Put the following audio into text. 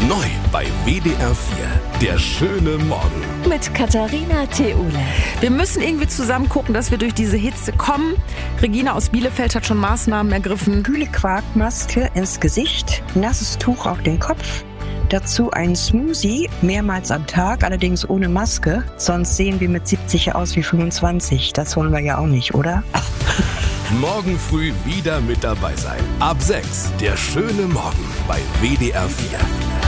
Neu bei WDR 4, der schöne Morgen. Mit Katharina Theule. Wir müssen irgendwie zusammen gucken, dass wir durch diese Hitze kommen. Regina aus Bielefeld hat schon Maßnahmen ergriffen. Kühle Quarkmaske ins Gesicht, nasses Tuch auf den Kopf. Dazu ein Smoothie, mehrmals am Tag, allerdings ohne Maske. Sonst sehen wir mit 70 aus wie 25. Das wollen wir ja auch nicht, oder? Morgen früh wieder mit dabei sein. Ab 6, der schöne Morgen bei WDR 4.